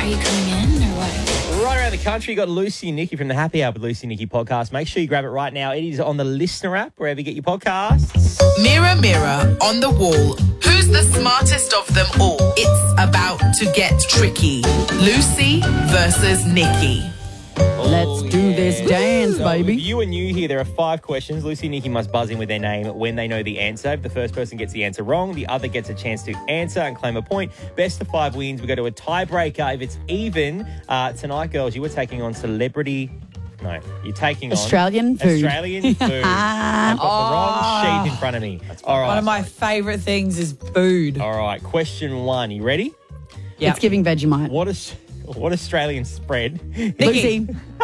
you coming in or what? Right around the country, you got Lucy and Nikki from the Happy Hour with Lucy and Nikki podcast. Make sure you grab it right now. It is on the Listener app, wherever you get your podcasts. Mirror, mirror on the wall, who's the smartest of them all? It's about to get tricky. Lucy versus Nikki. Let's do this dance, So, baby. if you are new here, there are 5 questions. Lucy and Nikki must buzz in with their name when they know the answer. If the first person gets the answer wrong, the other gets a chance to answer and claim a point. Best of 5 wins. We go to a tiebreaker. If it's even, tonight, girls, you were taking on celebrity... No, you're taking Australian on... food. Australian food. I've got the wrong sheet in front of me. All right. One of my favourite things is food. All right, question 1. You ready? Yeah. It's giving Vegemite. What Australian spread? Lucy.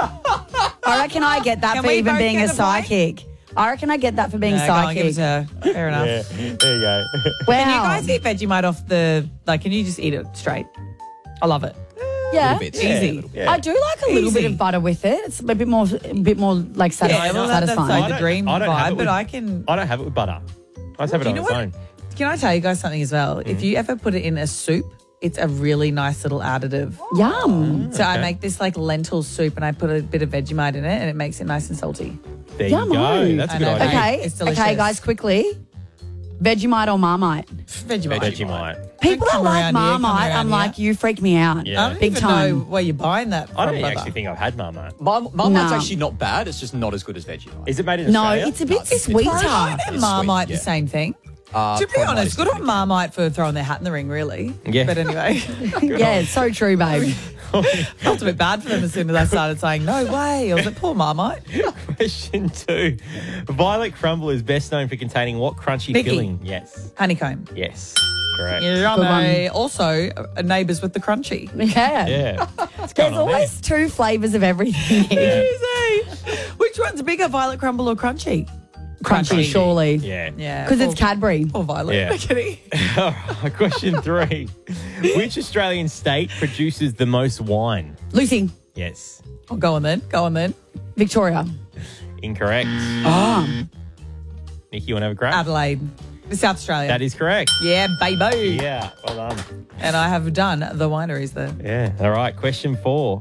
I reckon I get that Can for we even both being get a a point? sidekick. I reckon I get that for being No, go on, give it sidekick. to her. Fair enough. Yeah, there you go. Wow. Can you guys eat Vegemite off the... Like, can you just eat it straight? I love it. Yeah. It's easy. Yeah. I do like a little bit Easy. of butter with it. It's a bit more like Yeah, well, that's satisfying. like the dream I don't have it vibe, but with- I can... I don't have it with butter. I just have it Do on you know its what? own. Can I tell you guys something as well? If you ever put it in a soup, it's a really nice little additive. Yum. So I make this like lentil soup and I put a bit of Vegemite in it and it makes it nice and salty. There you go. Yummo. That's a I good know. idea. Okay. It's delicious. Okay, guys, quickly. Vegemite or Marmite? Vegemite. Vegemite. People that come like around here, come Marmite, around I'm like, here. you freak me out. Yeah. I don't Big even time. know where you're buying that from. I don't brother. actually think I've had Marmite. Marmite's No. actually not bad. It's just not as good as Vegemite. Is it made in No, Australia? it's a bit it's sweeter. Isn't It's Marmite sweet, the yeah. same thing? To be Probably honest, good is on Marmite for throwing their hat in the ring, really. Yeah. But anyway, Yeah, it's so true, babe. felt a bit bad for them as soon as I started saying, no way. I was like, poor Marmite. Question 2. Violet Crumble is best known for containing what crunchy Nikki. filling? Yes. Honeycomb. Yes. Correct. Yummy. Also, neighbours with the crunchy. Yeah. Yeah. What's There's going on always 2 flavours of everything here. Easy. Which one's bigger, Violet Crumble or crunchy? Crunchy, surely. there? Yeah. Yeah. Because it's Cadbury. Poor Violet. Yeah. I'm kidding. All right. Question 3. Which Australian state produces the most wine? Lucy, Yes. Oh, go on then. Go on then. Victoria. Incorrect. Oh. Nikki, you want to have a crack? Adelaide. South Australia. That is correct. Yeah, baby. Yeah. Well done. And I have done the wineries there. Yeah. All right. Question 4.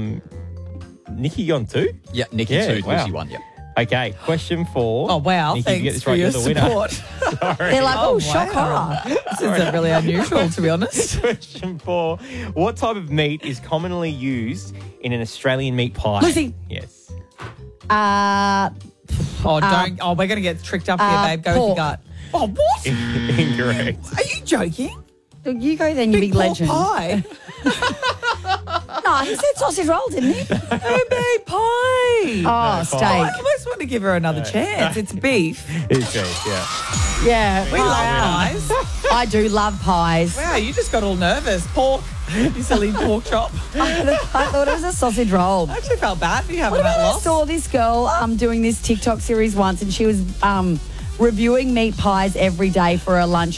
Nikki, you on 2? Yeah, Nikki Yeah, 2, wow. Lucy 1, yep. Okay. Question 4. Oh, wow. Nikki, if you get Thanks this for right, your you're the winner. support. They're like, oh, Oh, shock wow. horror. This is really unusual, to be honest. Question 4. What type of meat is commonly used in an Australian meat pie? Lucy. Yes. Oh, don't. Oh, we're going to get tricked up here, babe. Go with your pork. gut. Oh, what? Incorrect. Are you joking? You go then, you big pork legend. pie. No, he said sausage roll, didn't he? Oh, babe, pie. Oh, I steak. almost want to give her another chance. It's beef. It's beef, yeah. Yeah. We love pies. I do love pies. Wow, you just got all nervous. Pork. You silly pork chop. I thought it was a sausage roll. I actually felt bad for you having What that about I loss. saw this girl doing this TikTok series once, and she was reviewing meat pies every day for her lunch.